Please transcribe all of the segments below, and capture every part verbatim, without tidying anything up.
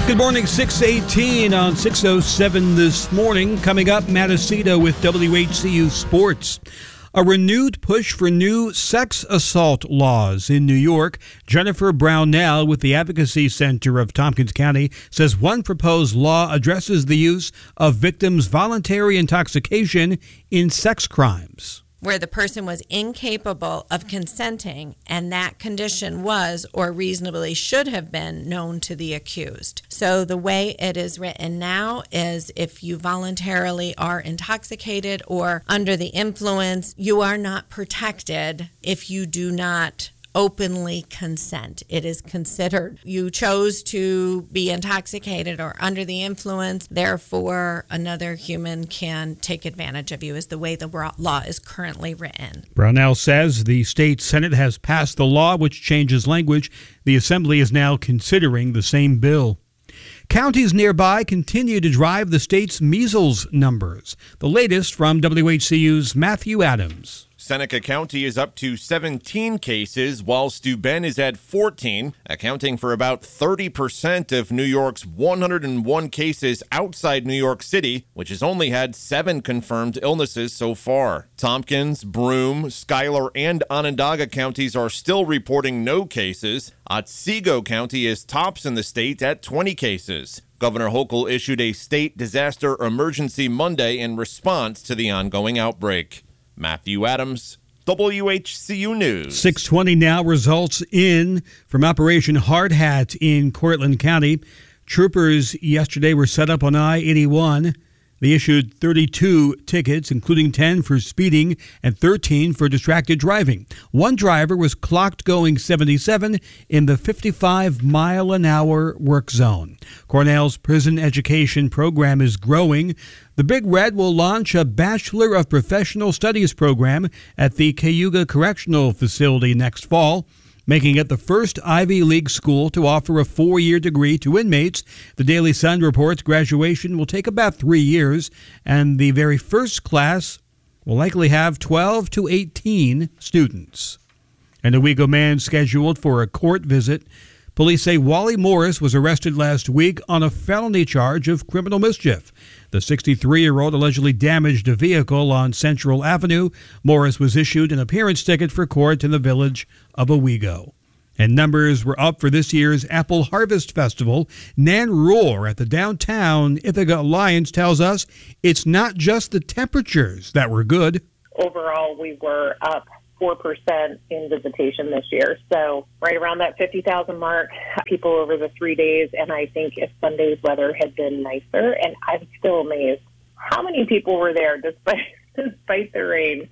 Good morning, six eighteen on six oh seven this morning. Coming up, Matt Aceto with W H C U Sports. A renewed push for new sex assault laws in New York. Jennifer Brownell with the Advocacy Center of Tompkins County says one proposed law addresses the use of victims' voluntary intoxication in sex crimes, where the person was incapable of consenting and that condition was or reasonably should have been known to the accused. So the way it is written now is if you voluntarily are intoxicated or under the influence, you are not protected if you do not openly consent. It is considered you chose to be intoxicated or under the influence, therefore another human can take advantage of you, is the way the law is currently written. Brownell says the state Senate has passed the law which changes language. The Assembly is now considering the same bill. Counties nearby continue to drive the state's measles numbers. The latest from W H C U's Matthew Adams. Seneca County is up to seventeen cases, while Steuben is at fourteen, accounting for about thirty percent of New York's one hundred one cases outside New York City, which has only had seven confirmed illnesses so far. Tompkins, Broome, Schuyler, and Onondaga counties are still reporting no cases. Otsego County is tops in the state at twenty cases. Governor Hochul issued a state disaster emergency Monday in response to the ongoing outbreak. Matthew Adams, W H C U News. six twenty now, results in from Operation Hard Hat in Cortland County. Troopers yesterday were set up on I eighty-one. They issued thirty-two tickets, including ten for speeding and thirteen for distracted driving. One driver was clocked going seventy-seven in the fifty-five mile an hour work zone. Cornell's prison education program is growing. The Big Red will launch a Bachelor of Professional Studies program at the Cayuga Correctional Facility next fall, making it the first Ivy League school to offer a four-year degree to inmates. The Daily Sun reports graduation will take about three years, and the very first class will likely have twelve to eighteen students. And a Owego man scheduled for a court visit. Police say Wally Morris was arrested last week on a felony charge of criminal mischief. The sixty-three-year-old allegedly damaged a vehicle on Central Avenue. Morris was issued an appearance ticket for court in the village of Owego. And numbers were up for this year's Apple Harvest Festival. Nan Rohr at the Downtown Ithaca Alliance tells us it's not just the temperatures that were good. Overall, we were up four percent in visitation this year. So right around that fifty thousand mark, people over the three days. And I think if Sunday's weather had been nicer, and I'm still amazed how many people were there despite, despite the rain.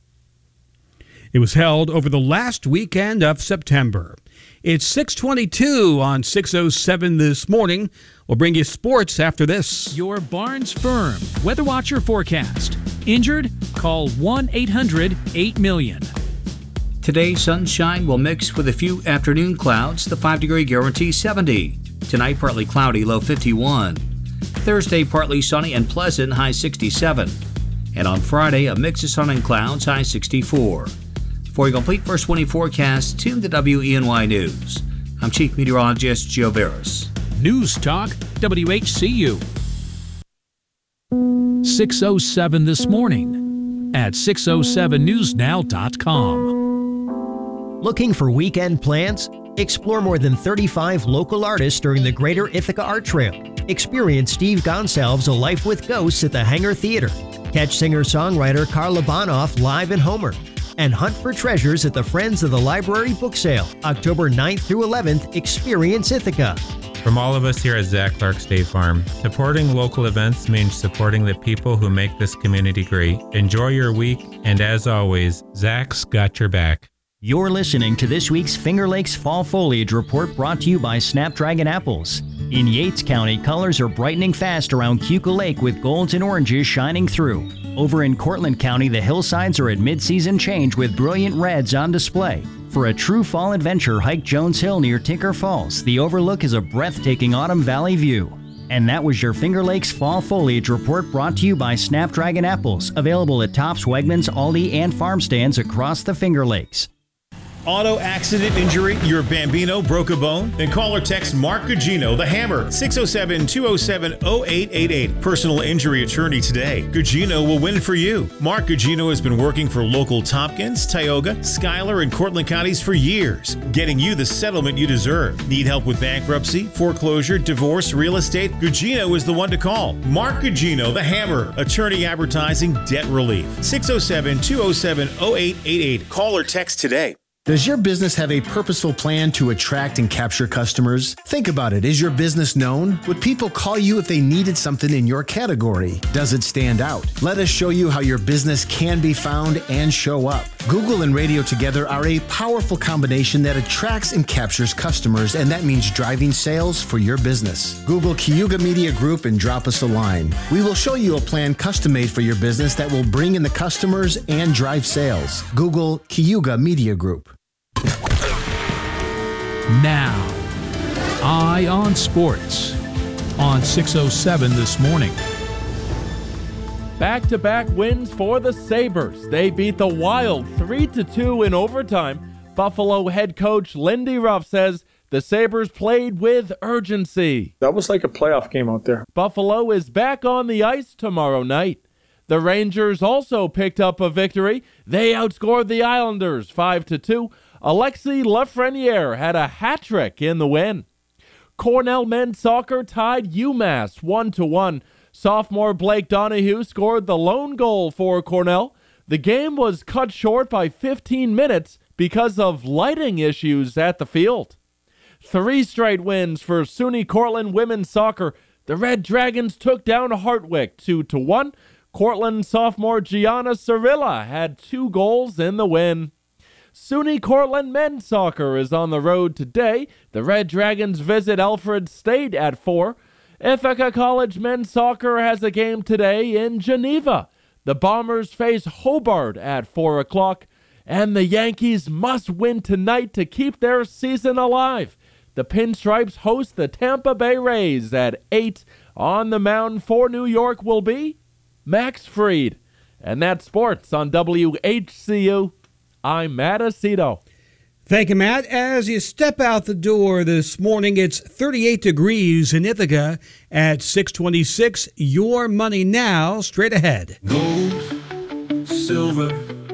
It was held over the last weekend of September. It's six twenty-two on six oh seven this morning. We'll bring you sports after this. Your Barnes Firm Weather Watcher forecast. Injured? Call one eight hundred eight million. Today, sunshine will mix with a few afternoon clouds. The five-degree guarantee seventy. Tonight, partly cloudy, low fifty-one. Thursday, partly sunny and pleasant, high sixty-seven. And on Friday, a mix of sun and clouds, high sixty-four. For your complete first twenty forecast, tune to W E N Y News. I'm Chief Meteorologist Joe Veras. News Talk, W H C U. six oh seven this morning at six oh seven news now dot com. Looking for weekend plans? Explore more than thirty-five local artists during the Greater Ithaca Art Trail. Experience Steve Gonsalves' A Life with Ghosts at the Hangar Theater. Catch singer-songwriter Carla Bonoff live in Homer. And hunt for treasures at the Friends of the Library book sale, October ninth through eleventh. Experience Ithaca. From all of us here at Zach Clark State Farm, supporting local events means supporting the people who make this community great. Enjoy your week, and as always, Zach's got your back. You're listening to this week's Finger Lakes Fall Foliage Report, brought to you by Snapdragon Apples. In Yates County, colors are brightening fast around Keuka Lake with golds and oranges shining through. Over in Cortland County, the hillsides are at mid-season change with brilliant reds on display. For a true fall adventure, hike Jones Hill near Tinker Falls. The overlook is a breathtaking autumn valley view. And that was your Finger Lakes Fall Foliage Report, brought to you by Snapdragon Apples, available at Tops, Wegmans, Aldi, and farm stands across the Finger Lakes. auto accident injury, your Bambino broke a bone? Then call or text Mark Gugino, the Hammer, six oh seven, two oh seven, oh eight eight eight. Personal injury attorney today. Gugino will win for you. Mark Gugino has been working for local Tompkins, Tioga, Schuyler, and Cortland counties for years, getting you the settlement you deserve. Need help with bankruptcy, foreclosure, divorce, real estate? Gugino is the one to call. Mark Gugino, the Hammer, attorney advertising debt relief. six oh seven, two oh seven, oh eight eight eight. Call or text today. Does your business have a purposeful plan to attract and capture customers? Think about it. Is your business known? Would people call you if they needed something in your category? Does it stand out? Let us show you how your business can be found and show up. Google and radio together are a powerful combination that attracts and captures customers, and that means driving sales for your business. Google Cayuga Media Group and drop us a line. We will show you a plan custom-made for your business that will bring in the customers and drive sales. Google Cayuga Media Group. Now, Eye on Sports on six oh seven this morning. Back-to-back wins for the Sabres. They beat the Wild three to two in overtime. Buffalo head coach Lindy Ruff says the Sabres played with urgency. That was like a playoff game out there. Buffalo is back on the ice tomorrow night. The Rangers also picked up a victory. They outscored the Islanders five to two. Alexis Lafreniere had a hat trick in the win. Cornell men's soccer tied UMass one to one. Sophomore Blake Donahue scored the lone goal for Cornell. The game was cut short by fifteen minutes because of lighting issues at the field. Three straight wins for SUNY Cortland women's soccer. The Red Dragons took down Hartwick two to one. Cortland sophomore Gianna Cirilla had two goals in the win. SUNY Cortland men's soccer is on the road today. The Red Dragons visit Alfred State at four. Ithaca College men's soccer has a game today in Geneva. The Bombers face Hobart at four o'clock. And the Yankees must win tonight to keep their season alive. The Pinstripes host the Tampa Bay Rays at eight. On the mound for New York will be Max Fried. And that's sports on W H C U. I'm Matt Aceto. Thank you, Matt. As you step out the door this morning, it's thirty-eight degrees in Ithaca at six twenty-six. Your money now, straight ahead. Gold, silver,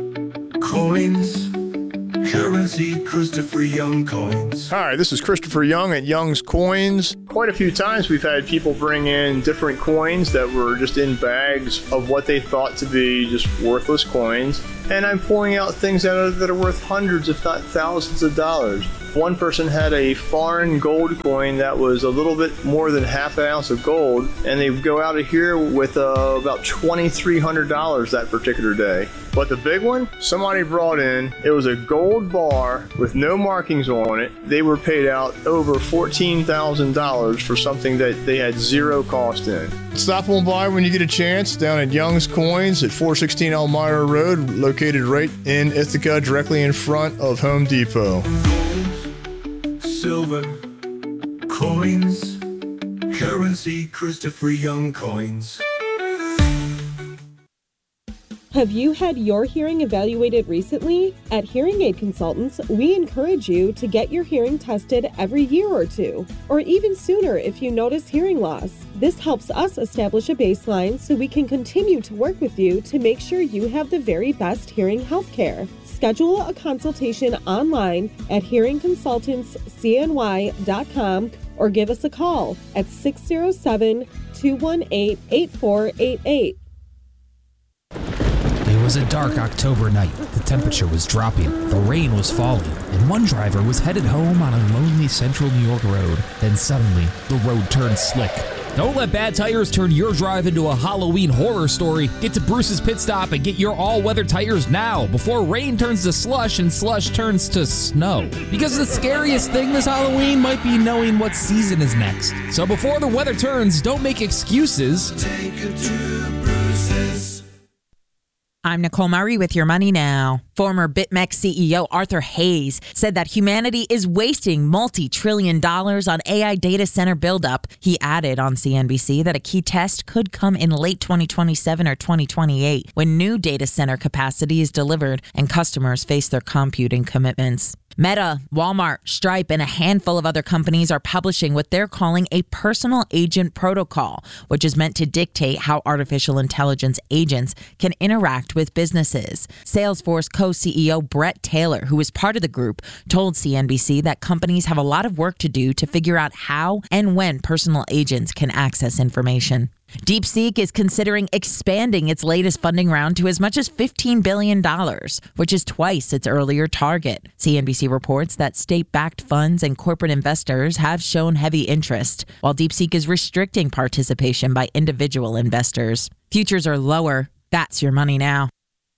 coins, currency, Christopher Young Coins. Hi, this is Christopher Young at Young's Coins. Quite a few times we've had people bring in different coins that were just in bags of what they thought to be just worthless coins. And I'm pulling out things that are, that are worth hundreds, if not thousands of dollars. One person had a foreign gold coin that was a little bit more than half an ounce of gold, and they go out of here with uh, about twenty-three hundred dollars that particular day. But the big one, somebody brought in, it was a gold bar with no markings on it. They were paid out over fourteen thousand dollars for something that they had zero cost in. Stop on by when you get a chance down at Young's Coins at four sixteen Elmira Road, located right in Ithaca, directly in front of Home Depot. Gold, silver, coins, currency, Christopher Young Coins. Have you had your hearing evaluated recently? At Hearing Aid Consultants, we encourage you to get your hearing tested every year or two, or even sooner if you notice hearing loss. This helps us establish a baseline so we can continue to work with you to make sure you have the very best hearing health care. Schedule a consultation online at hearing consultants c n y dot com or give us a call at six oh seven, two one eight, eight four eight eight. It was a dark October night. The temperature was dropping, the rain was falling, and one driver was headed home on a lonely central New York road. Then suddenly, the road turned slick. Don't let bad tires turn your drive into a Halloween horror story. Get to Bruce's Pit Stop and get your all-weather tires now before rain turns to slush and slush turns to snow. Because the scariest thing this Halloween might be knowing what season is next. So before the weather turns, don't make excuses. Take it to Bruce's. I'm Nicole Murray with Your Money Now. Former BitMEX C E O Arthur Hayes said that humanity is wasting multi-trillion dollars on A I data center buildup. He added on C N B C that a key test could come in late twenty twenty-seven or twenty twenty-eight when new data center capacity is delivered and customers face their computing commitments. Meta, Walmart, Stripe, and a handful of other companies are publishing what they're calling a personal agent protocol, which is meant to dictate how artificial intelligence agents can interact with businesses. Salesforce co-C E O Brett Taylor, who is part of the group, told C N B C that companies have a lot of work to do to figure out how and when personal agents can access information. DeepSeek is considering expanding its latest funding round to as much as fifteen billion dollars, which is twice its earlier target. C N B C reports that state-backed funds and corporate investors have shown heavy interest, while DeepSeek is restricting participation by individual investors. Futures are lower. That's Your Money Now.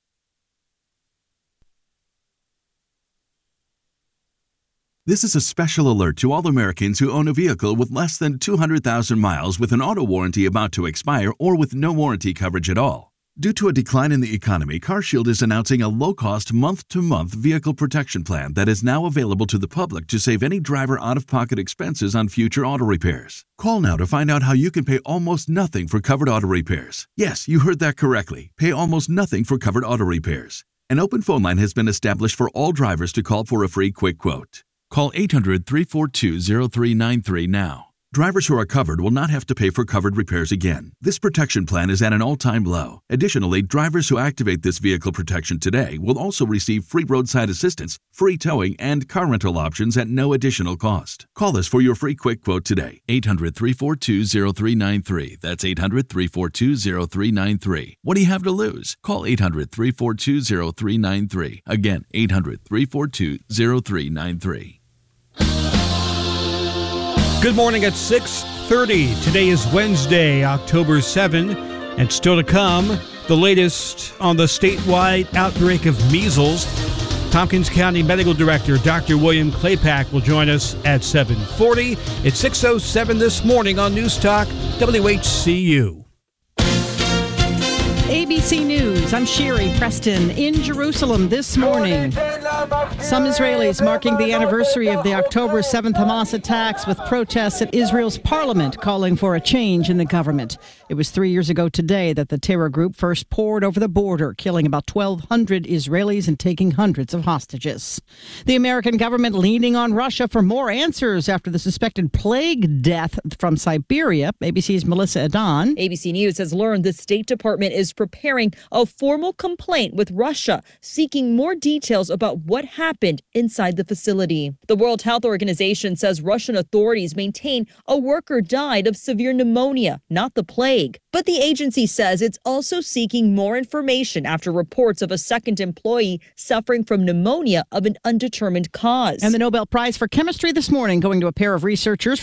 This is a special alert to all Americans who own a vehicle with less than two hundred thousand miles with an auto warranty about to expire or with no warranty coverage at all. Due to a decline in the economy, CarShield is announcing a low-cost month-to-month vehicle protection plan that is now available to the public to save any driver out-of-pocket expenses on future auto repairs. Call now to find out how you can pay almost nothing for covered auto repairs. Yes, you heard that correctly. Pay almost nothing for covered auto repairs. An open phone line has been established for all drivers to call for a free quick quote. Call eight hundred, three four two, zero three nine three now. Drivers who are covered will not have to pay for covered repairs again. This protection plan is at an all-time low. Additionally, drivers who activate this vehicle protection today will also receive free roadside assistance, free towing, and car rental options at no additional cost. Call us for your free quick quote today. eight hundred, three four two, zero three nine three. That's eight hundred, three four two, zero three nine three. What do you have to lose? Call eight hundred, three four two, zero three nine three. Again, eight hundred, three four two, zero three nine three. Good morning at six thirty. Today is Wednesday, October seventh, and still to come, the latest on the statewide outbreak of measles. Tompkins County Medical Director Doctor William Claypack will join us at seven forty. It's six oh seven this morning on News Talk W H C U. A B C News, I'm Sherry Preston in Jerusalem this morning. Some Israelis marking the anniversary of the October seventh Hamas attacks with protests at Israel's parliament calling for a change in the government. It was three years ago today that the terror group first poured over the border, killing about twelve hundred Israelis and taking hundreds of hostages. The American government leaning on Russia for more answers after the suspected plague death from Siberia. A B C's Melissa Adan. A B C News has learned the State Department is preparing a formal complaint with Russia, seeking more details about what happened inside the facility. The World Health Organization says Russian authorities maintain a worker died of severe pneumonia, not the plague. But the agency says it's also seeking more information after reports of a second employee suffering from pneumonia of an undetermined cause. And the Nobel Prize for Chemistry this morning going to a pair of researchers